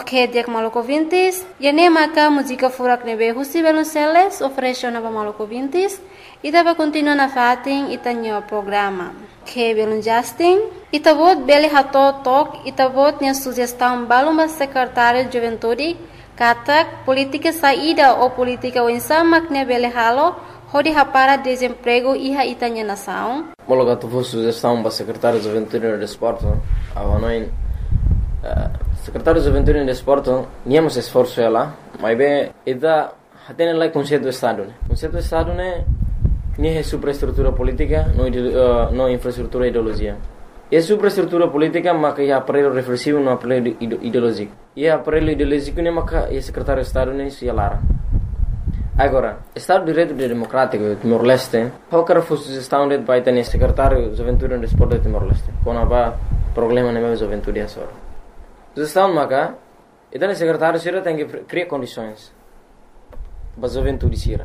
Ok, dia que maluco vintes, e nem maca música furak nebe husi Velonceles ofereceu nova maluco vintes, e tava continua na fatin e tanho programa. Que belum Justin, e tabot beli hato tok, e tabot nya sugestão balumba secretário de juventude, katak política saída ou política winsama que beli halo, hodi hapara desemprego iha itanya nação. Mologa tu foi sugestão para secretário de juventude e desporto, avanoin secretário de juventude e desporto, niamos esforço ela, mas bem, ida hatene lá conceito do estado, né? Conceito do estado né, nem é superestrutura política, não infraestrutura ideologia. É superestrutura política, mas é aparelho reflexivo, não aparelho ideológico. E aparelho ideológico né, mas é secretário de estado né, se alara. Agora, Estado de Direito Democrático de Timor-Leste, qualquer sugestão de vai ter secretário de juventude e desporto de Timor-Leste, quando há problema na juventude é só. Sugestão maca, e daí secretário sira tem que criar condições para a juventude sira.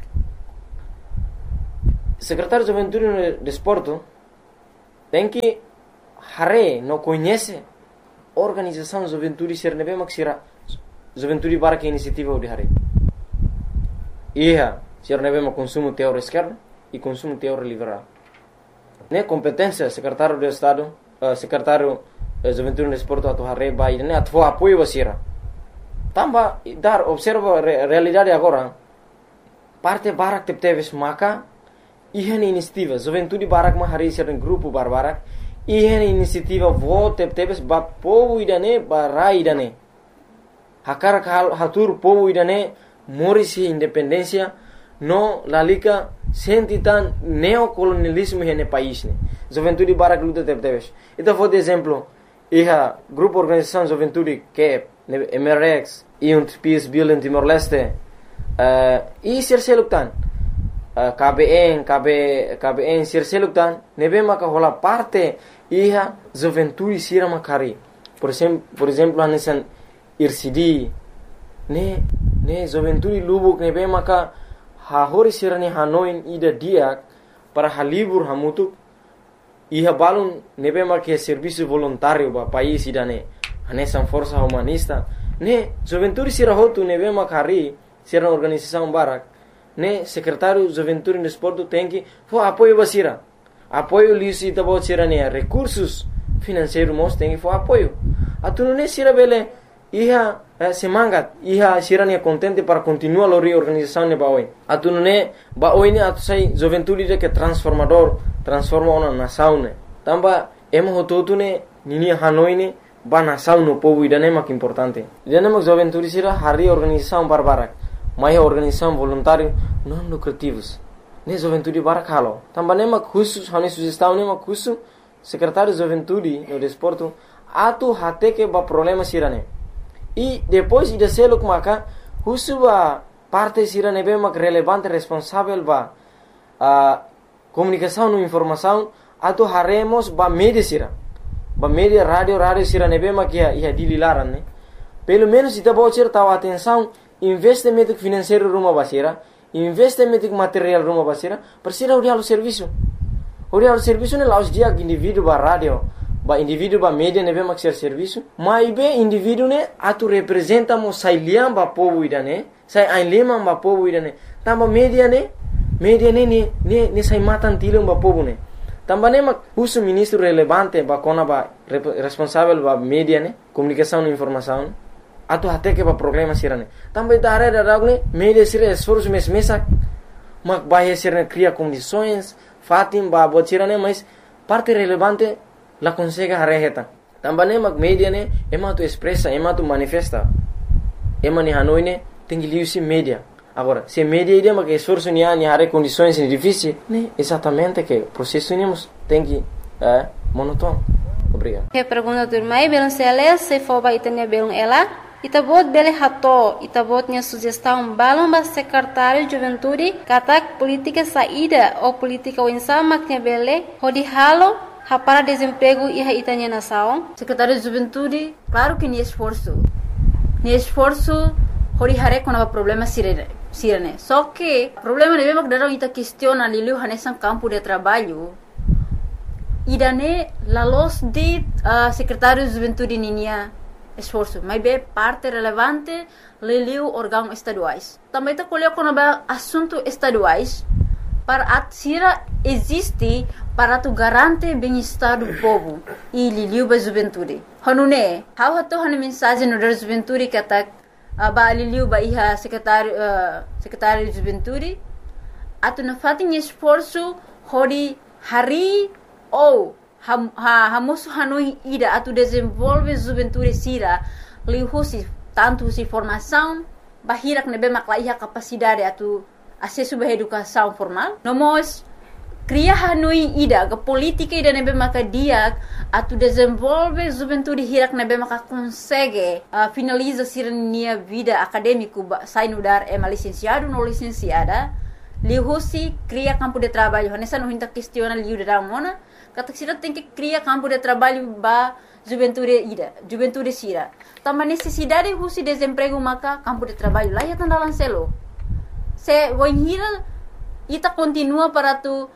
Secretário de juventude e desporto tem que não conhece a organização de juventude sira nebe mak sira juventude para que iniciativa de hare. Ia, sira nebe mak consumo teórico esquerdo e consumo teórico liberal. Ne competência secretário de Estado, secretário juventude e desporto atau hare bai ne atau apoio wasira. Tamba dar observa realidade agora. Parte barak teves maka ihan inisiativa juventude barak ma hari sira grupo barbarak ihan inisiativa vote teves ba povo idane barai idane. Hakar hatur povo idane morisi independência no lalika sentitan neocolonialismo hene país ne. Juventude barak luta teves. Então vou de exemplo iha grupo organização juventude que MRX e peace building Timor-Leste e serseluktan KBN serseluktan nebe maka hola parte iha juventude sira makari por exemplo anesan IRCD ne juventude lubuk nebe maka hahori sira ni hanoin ida dia para halibur hamutuk iha balun nebe maka serviço voluntário ba país idane anesan força humanista ne juventude sira hotu nebe makari sira organização barak ne secretário juventude e desporto tem que for apoio basira apoio lisi tabo sira ne recursos financeiros mos tem que for apoio atunu ne sira bele iha semangat iha sira ne contente para continuar a reorganização ne baoi atunu ne baoi ne atu sai juventude de que transforma uma nação ne tamba emo hototu ne nini hanoi ne ba nação no povo idane mak importante idane mak juventude sira hari organização barbarak mai organização voluntário não lucrativos ne juventude barak halo tamba ne mak khusus hani sugestão ne mak khusus secretário de juventude no desporto atu hate que ba problema sira ne e depois ida seluk maka khusus ba parte sira ne be mak relevante responsável ba comunicação no informação atu haremos ba media sira ba media radio sira nebe makia ia dililaran ne pelo menos ita bocir tahu atenção investimento financeiro rumah basira investimento material rumah basira persira urialo serviço ne laus dia indivíduo ba radio ba indivíduo ba media nebe mak serviço mai be indivíduo ne atu representa mo sai liam ba povo idane sai ai lema ba povo idane tamba media ne sai matan tilum ba povo ne também mak uso ministro relevante ba kona ba responsável ba media ne comunicação e informação atu até que ba programa sirane também da área da ne media sira esforço mesak mak ba sira cria condições fatim ba botirane mas parte relevante la consegue hareheta também mak media ne ema tu expressa ema tu manifesta ema ni hanoi ne tengi liusi media. Agora, se media ideia que esforço ni hare condições difíceis, né? Exatamente que o processo tem que monótono. Obrigado. Que pergunta do irmão Velonceles se for ba itanya belum ela, itabot bele hato, itabot nya sugestão balum ba secretário de juventude, katak política saída ou política winsama que bele, hodi halo para desemprego e itanya nação. Secretário de juventude, claro que ni esforço hori hare quando há problema sirene. Só que problema de mesmo que dalam ita questiona lilu hanesan campo de trabalho. Idane la los de secretário de juventude ninia esforço, mas é parte relevante leliu órgãos estaduais. Também está colocando assuntos estaduais para a existe para tu garantir bem-estar do povo e liliu ba juventude. Hanune, how hato han mensagem no da juventude que tá ba liliu ba iha secretário de juventude atu na fatin esforço hori hari ou hamosu hanui ida atu desenvolve juventude sira lihusi tanto si formação bahirak nebe makla iha capacidade atu acesso à educação formal. Nós cria hanui ida ke política ida nebe maka dia atu desenvolve juventude hirak nebe maka consegue finaliza sirnia vida acadêmico sai no dar licenciado no licenciada lihusi cria campo de trabalho nessa não hinta questiona liu da mona kata sira tem que cria campo de trabalho ba juventude sira também necessidade husi desemprego maka campo de trabalho lá ya tanda lancelo se voinhira ita continua para tu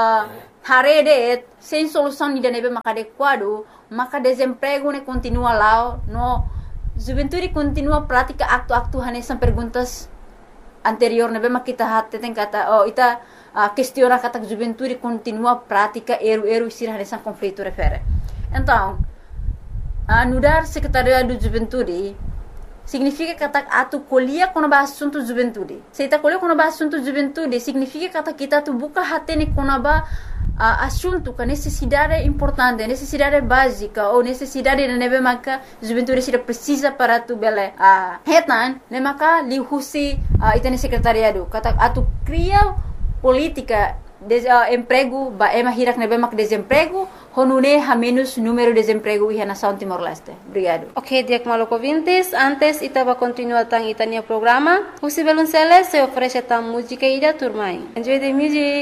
harede sem solução ni nebe maka adequado maka desemprego ne continua lá no juventude continua prática acto hanesan perguntas anterior nebe maka kita hatte ten kata ita questiona kata juventude continua prática eru sira hanesan conflito refere então anudar secretariado de juventude significa kata atu colhia quando ba assunto juventude. Se ta colhia quando ba assunto juventude significa kata kita tu buka hatene quando ba assunto com necessidade importante, necessidade básica ou necessidade de nebe maka juventude sira precisa para tu bele hetan ne maka li husi itene secretariado kata atu cria política emprego ba hirak nebe mak desemprego honune ha menos número de desemprego e na São Timor-Leste. Obrigado. Ok, Diak Maloko Vintes, antes itava continuar tang itania programa, o Sibelunceles se oferece tam música ida turmai. Enjoy the music.